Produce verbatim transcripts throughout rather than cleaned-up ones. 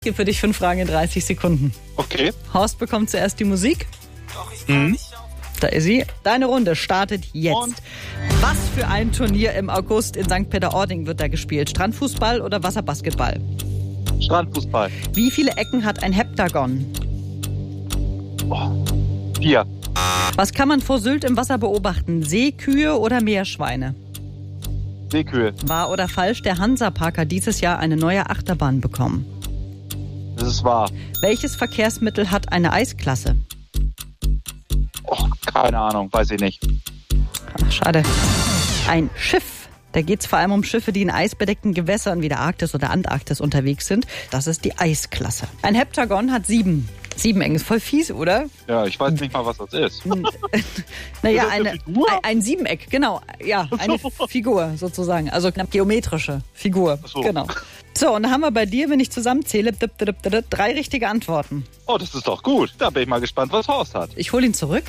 Ich gebe für dich fünf Fragen in dreißig Sekunden. Okay. Horst bekommt zuerst die Musik. Mhm. Da ist sie. Deine Runde startet jetzt. Und? Was für ein Turnier im August in Sankt Peter-Ording wird da gespielt? Strandfußball oder Wasserbasketball? Strandfußball. Wie viele Ecken hat ein Heptagon? Oh. Vier. Was kann man vor Sylt im Wasser beobachten? Seekühe oder Meerschweine? Seekühe. Wahr oder falsch, der Hansapark hat dieses Jahr eine neue Achterbahn bekommen. Das ist wahr. Welches Verkehrsmittel hat eine Eisklasse? Oh, keine Ahnung, weiß ich nicht. Ach, schade. Ein Schiff. Da geht es vor allem um Schiffe, die in eisbedeckten Gewässern wie der Arktis oder Antarktis unterwegs sind. Das ist die Eisklasse. Ein Heptagon hat sieben. Sieben Ecken. Ist voll fies, oder? Ja, ich weiß nicht mal, was das ist. Naja, Ist das eine eine, Figur? ein, ein Siebeneck, genau. Ja, eine Figur sozusagen. Also eine geometrische Figur. Ach so. Genau. So, und dann haben wir bei dir, wenn ich zusammenzähle, drei richtige Antworten. Oh, das ist doch gut. Da bin ich mal gespannt, was Horst hat. Ich hole ihn zurück.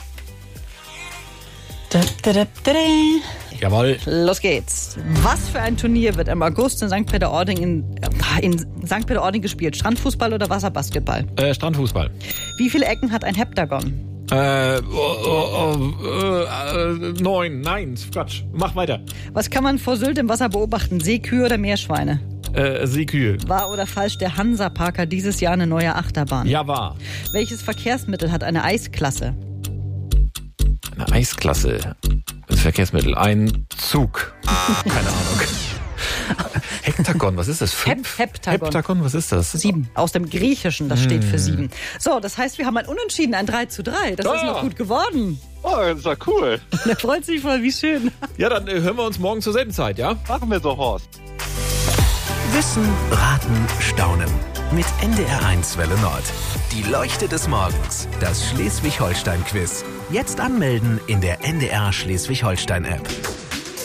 Jawohl. Los geht's. Was für ein Turnier wird im August in Sankt Peter-Ording in, in Sankt Peter-Ording gespielt? Strandfußball oder Wasserbasketball? Äh, Strandfußball. Wie viele Ecken hat ein Heptagon? Äh, oh, oh, oh, äh, äh, neun. Nein, Quatsch. Mach weiter. Was kann man vor Sylt im Wasser beobachten? Seekühe oder Meerschweine? Äh, Seekühe. Wahr oder falsch, der Hansapark hat dieses Jahr eine neue Achterbahn. Ja, wahr. Welches Verkehrsmittel hat eine Eisklasse? Eine Eisklasse. Das Verkehrsmittel. Ein Zug. Keine Ahnung. Hektagon, was ist das? Fünf? Hep- Heptagon. Heptagon, was ist das? Sieben. Aus dem Griechischen, das steht für sieben. So, das heißt, wir haben ein Unentschieden, ein drei zu drei. Das Ja. ist noch gut geworden. Oh, das ist doch cool. Da freut sich voll, wie schön. Ja, dann äh, hören wir uns morgen zur selben Zeit, ja? Machen wir so, Horst. Wissen, Raten, Staunen. Mit N D R eins Welle Nord. Die Leuchte des Morgens. Das Schleswig-Holstein-Quiz. Jetzt anmelden in der N D R Schleswig-Holstein-App.